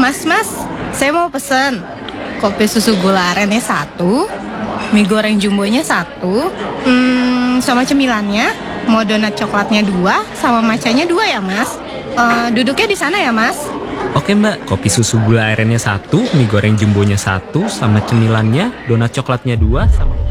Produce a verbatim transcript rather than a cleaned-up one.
Mas, mas, saya mau pesen kopi susu gula arennya satu, mie goreng jumbonya satu, hmm, sama cemilannya, mau donat coklatnya dua, sama matchanya dua ya mas. Eh, duduknya di sana ya mas. Oke mbak, kopi susu gula arennya satu, mie goreng jumbonya satu, sama cemilannya, donat coklatnya dua, sama...